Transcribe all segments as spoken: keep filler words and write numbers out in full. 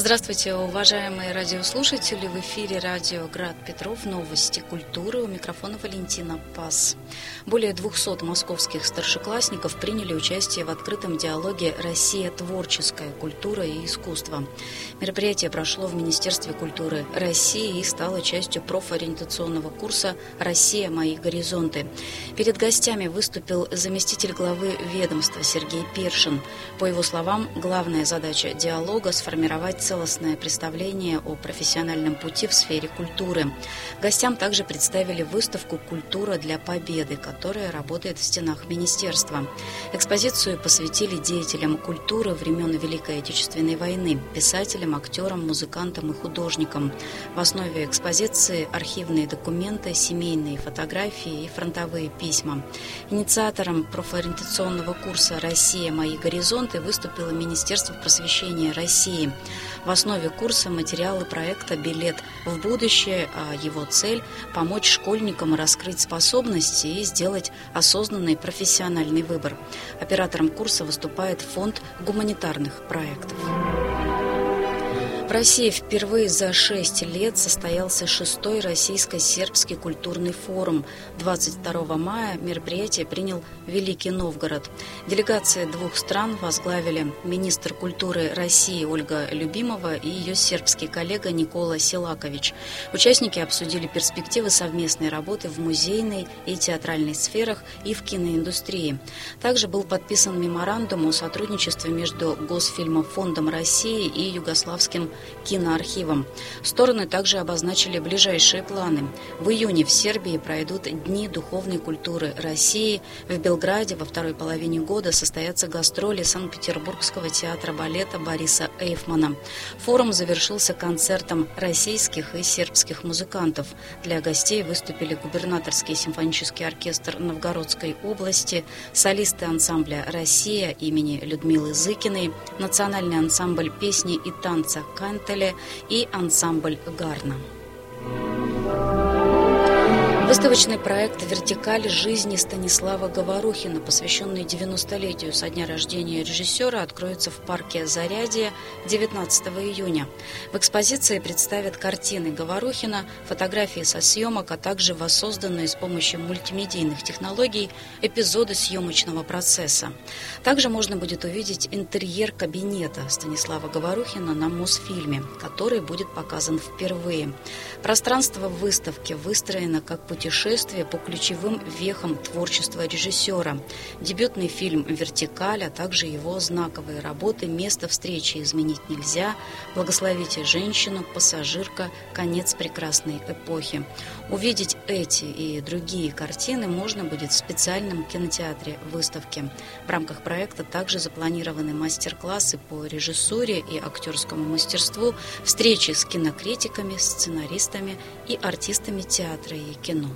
Здравствуйте, уважаемые радиослушатели! В эфире радио «Град Петров», новости культуры. У микрофона Валентина Пас. Более двухсот московских старшеклассников приняли участие в открытом диалоге «Россия творческая. Культура и искусство». Мероприятие прошло в Министерстве культуры России и стало частью профориентационного курса «Россия. Мои горизонты». Перед гостями выступил заместитель главы ведомства Сергей Першин. По его словам, главная задача диалога – сформировать целостное представление о профессиональном пути в сфере культуры. Гостям также представили выставку «Культура для победы», которая работает в стенах министерства. Экспозицию посвятили деятелям культуры времен Великой Отечественной войны, писателям, актерам, музыкантам и художникам. В основе экспозиции архивные документы, семейные фотографии и фронтовые письма. Инициатором профориентационного курса «Россия. Мои горизонты» выступило Министерство просвещения России. В основе курса материалы проекта «Билет в будущее», а его цель – помочь школьникам раскрыть способности и сделать осознанный профессиональный выбор. Оператором курса выступает фонд гуманитарных проектов. В России впервые за шесть лет состоялся шестой российско-сербский культурный форум. двадцать второго мая мероприятие принял Великий Новгород. Делегации двух стран возглавили министр культуры России Ольга Любимова и ее сербский коллега Никола Селакович. Участники обсудили перспективы совместной работы в музейной и театральной сферах и в киноиндустрии. Также был подписан меморандум о сотрудничестве между Госфильмофондом России и Югославским киноархивом. Стороны также обозначили ближайшие планы. В июне в Сербии пройдут Дни духовной культуры России. В Белграде во второй половине года состоятся гастроли Санкт-Петербургского театра балета Бориса Эйфмана. Форум завершился концертом российских и сербских музыкантов. Для гостей выступили губернаторский симфонический оркестр Новгородской области, солисты ансамбля «Россия» имени Людмилы Зыкиной, национальный ансамбль песни и танца «Кантеле» и ансамбль «Гарна». Выставочный проект «Вертикаль жизни» Станислава Говорухина, посвященный девяностолетию со дня рождения режиссера, откроется в парке Зарядье девятнадцатого июня. В экспозиции представят картины Говорухина, фотографии со съемок, а также воссозданные с помощью мультимедийных технологий эпизоды съемочного процесса. Также можно будет увидеть интерьер кабинета Станислава Говорухина на Мосфильме, который будет показан впервые. Пространство выставки выстроено как путешествие Путешествие по ключевым вехам творчества режиссера. Дебютный фильм «Вертикаль», а также его знаковые работы «Место встречи изменить нельзя», «Благословите женщину», «Пассажирка», «Конец прекрасной эпохи». Увидеть эти и другие картины можно будет в специальном кинотеатре выставки. В рамках проекта также запланированы мастер-классы по режиссуре и актерскому мастерству, встречи с кинокритиками, сценаристами и артистами театра и кино.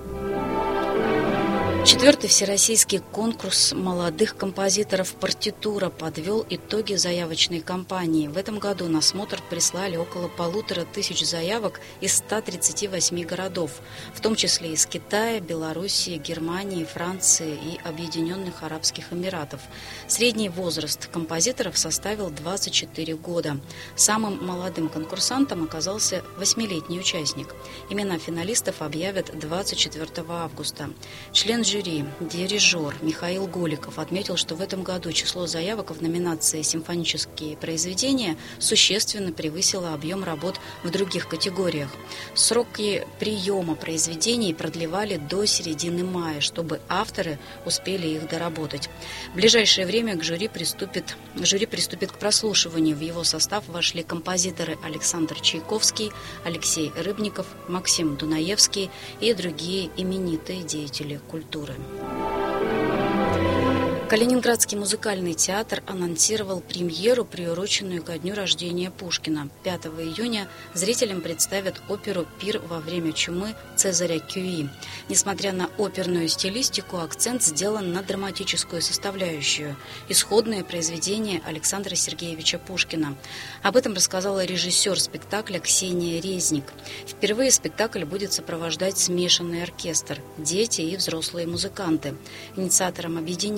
Четвертый всероссийский конкурс молодых композиторов «Партитура» подвел итоги заявочной кампании. В этом году на смотр прислали около полутора тысяч заявок из ста тридцати восьми городов, в том числе из Китая, Белоруссии, Германии, Франции и Объединенных Арабских Эмиратов. Средний возраст композиторов составил двадцать четыре года. Самым молодым конкурсантом оказался восьмилетний участник. Имена финалистов объявят двадцать четвёртого августа. Член жюри, дирижер Михаил Голиков отметил, что в этом году число заявок в номинации «Симфонические произведения» существенно превысило объем работ в других категориях. Сроки приема произведений продлевали до середины мая, чтобы авторы успели их доработать. В ближайшее время к жюри приступит, жюри приступит к прослушиванию. В его состав вошли композиторы Александр Чайковский, Алексей Рыбников, Максим Дунаевский и другие именитые деятели культуры. Калининградский музыкальный театр анонсировал премьеру, приуроченную ко дню рождения Пушкина. пятого июня зрителям представят оперу «Пир во время чумы» Цезаря Кюи. Несмотря на оперную стилистику, акцент сделан на драматическую составляющую. Исходное произведение Александра Сергеевича Пушкина. Об этом рассказала режиссер спектакля Ксения Резник. Впервые спектакль будет сопровождать смешанный оркестр – дети и взрослые музыканты. Инициатором объединения двух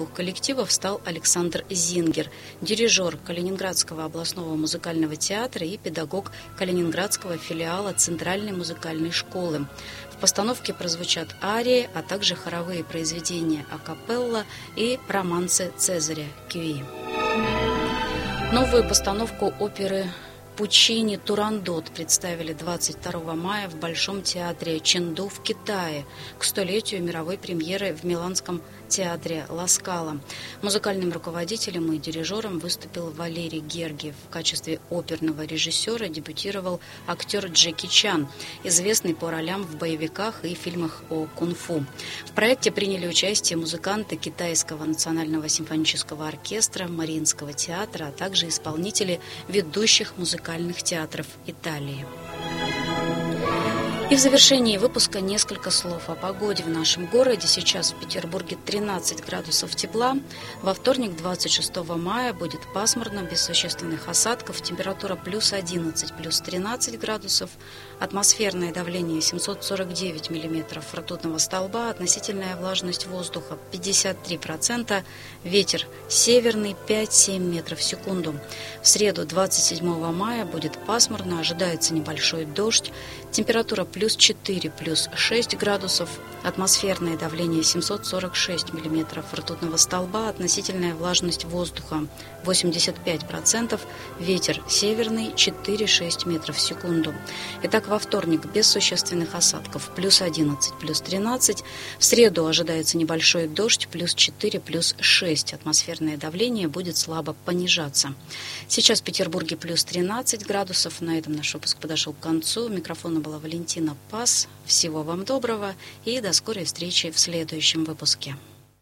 двух коллективов стал Александр Зингер, дирижер Калининградского областного музыкального театра и педагог Калининградского филиала Центральной музыкальной школы. В постановке прозвучат арии, а также хоровые произведения акапелла и романсы Цезаря Кюи. Новую постановку оперы Пуччини «Турандот» представили двадцать второго мая в Большом театре Чэнду в Китае к столетию мировой премьеры в Миланском театре Ла Скала. Музыкальным руководителем и дирижером выступил Валерий Гергиев. В качестве оперного режиссера дебютировал актер Джеки Чан, известный по ролям в боевиках и фильмах о кунг-фу. В проекте приняли участие музыканты Китайского национального симфонического оркестра, Мариинского театра, а также исполнители ведущих музыкальных театров Италии. И в завершении выпуска несколько слов о погоде в нашем городе. Сейчас в Петербурге тринадцать градусов тепла. Во вторник, двадцать шестого мая, будет пасмурно, без существенных осадков. Температура плюс одиннадцать, плюс тринадцать градусов. Атмосферное давление семьсот сорок девять миллиметров ртутного столба. Относительная влажность воздуха пятьдесят три процента. Ветер северный пять-семь метров в секунду. В среду, двадцать седьмого мая, будет пасмурно. Ожидается небольшой дождь. Температура плюс четыре, плюс шесть градусов. Атмосферное давление семьсот сорок шесть миллиметров ртутного столба. Относительная влажность воздуха восемьдесят пять процентов. Ветер северный четыре-шесть метров в секунду. Итак, во вторник без существенных осадков плюс одиннадцать, плюс тринадцать. В среду ожидается небольшой дождь плюс четыре, плюс шесть. Атмосферное давление будет слабо понижаться. Сейчас в Петербурге плюс тринадцать градусов. На этом наш выпуск подошел к концу. У микрофона была Валентина Пас. Всего вам доброго и до скорой встречи в следующем выпуске.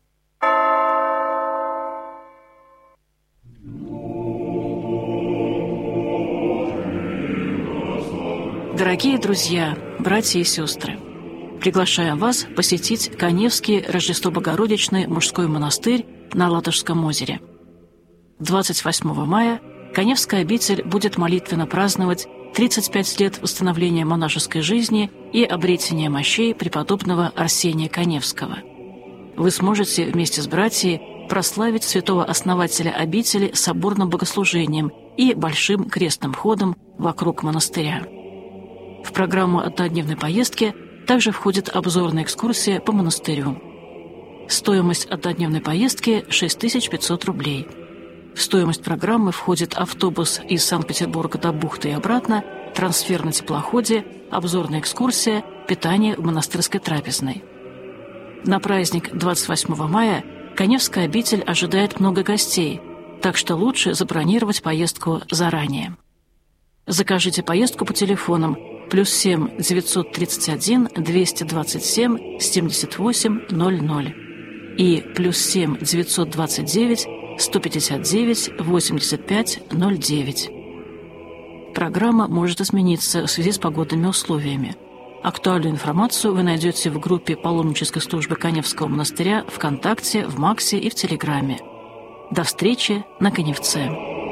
Дорогие друзья, братья и сестры, приглашаем вас посетить Каневский Рождество-Богородичный мужской монастырь на Ладожском озере. двадцать восьмого мая Каневская обитель будет молитвенно праздновать тридцать пять лет восстановления монашеской жизни и обретения мощей преподобного Арсения Каневского. Вы сможете вместе с братьями прославить святого основателя обители соборным богослужением и большим крестным ходом вокруг монастыря. В программу однодневной поездки также входит обзорная экскурсия по монастырю. Стоимость однодневной поездки – шесть тысяч пятьсот рублей. В стоимость программы входит автобус из Санкт-Петербурга до бухты и обратно, трансфер на теплоходе, обзорная экскурсия, питание в монастырской трапезной. На праздник двадцать восьмого мая Каневская обитель ожидает много гостей, так что лучше забронировать поездку заранее. Закажите поездку по телефонам плюс семь девятьсот тридцать один двести двадцать семь семьдесят восемь ноль ноль и плюс семь девятьсот двадцать девять сто пятьдесят девять восемьдесят пять ноль девять. Программа может измениться в связи с погодными условиями. Актуальную информацию вы найдете в группе паломнической службы Каневского монастыря ВКонтакте, в Максе и в Телеграме. До встречи на Каневце.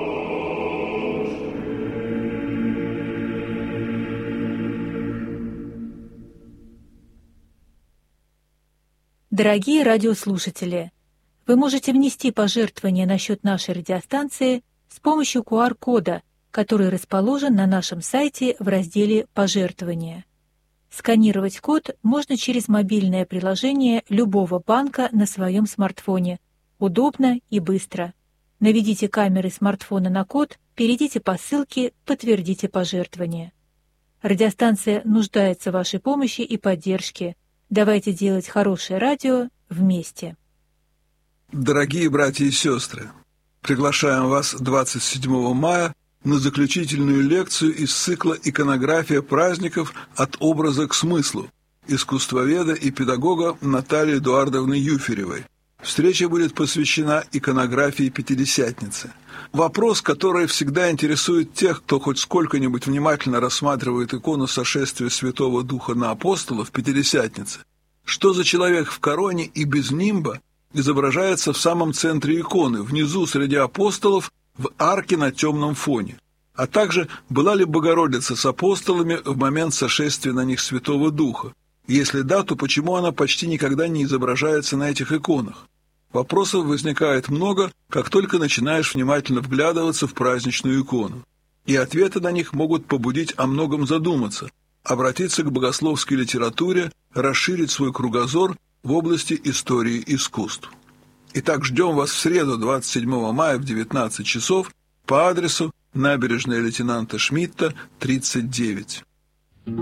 Дорогие радиослушатели, вы можете внести пожертвования на счет нашей радиостанции с помощью ку ар кода, который расположен на нашем сайте в разделе «Пожертвования». Сканировать код можно через мобильное приложение любого банка на своем смартфоне. Удобно и быстро. Наведите камеры смартфона на код, перейдите по ссылке «Подтвердите пожертвование». Радиостанция нуждается в вашей помощи и поддержке. Давайте делать хорошее радио вместе. Дорогие братья и сестры, приглашаем вас двадцать седьмого мая на заключительную лекцию из цикла «Иконография праздников от образа к смыслу» искусствоведа и педагога Натальи Эдуардовны Юферевой. Встреча будет посвящена иконографии Пятидесятницы. Вопрос, который всегда интересует тех, кто хоть сколько-нибудь внимательно рассматривает икону сошествия Святого Духа на апостолов Пятидесятницы. Что за человек в короне и без нимба изображается в самом центре иконы, внизу среди апостолов, в арке на темном фоне? А также, была ли Богородица с апостолами в момент сошествия на них Святого Духа? Если да, то почему она почти никогда не изображается на этих иконах? Вопросов возникает много, как только начинаешь внимательно вглядываться в праздничную икону. И ответы на них могут побудить о многом задуматься, обратиться к богословской литературе, расширить свой кругозор в области истории искусств. Итак, ждем вас в среду, двадцать седьмого мая в девятнадцать часов по адресу Набережная лейтенанта Шмидта, тридцать девять.